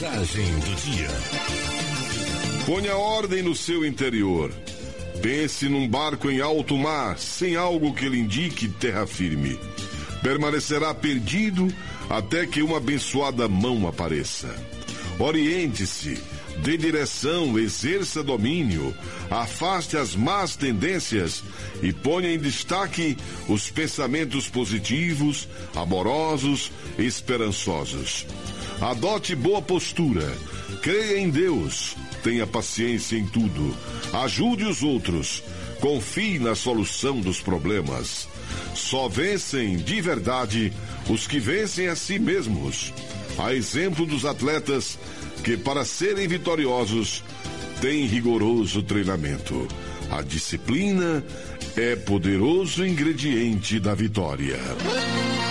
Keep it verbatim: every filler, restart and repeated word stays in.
Mensagem do dia. Ponha ordem no seu interior. Pense num barco em alto mar, sem algo que lhe indique terra firme. Permanecerá perdido até que uma abençoada mão apareça. Oriente-se, dê direção, exerça domínio, afaste as más tendências e ponha em destaque os pensamentos positivos, amorosos e esperançosos. Adote boa postura, creia em Deus, tenha paciência em tudo, ajude os outros, confie na solução dos problemas. Só vencem de verdade os que vencem a si mesmos. A exemplo dos atletas que, para serem vitoriosos, têm rigoroso treinamento. A disciplina é poderoso ingrediente da vitória.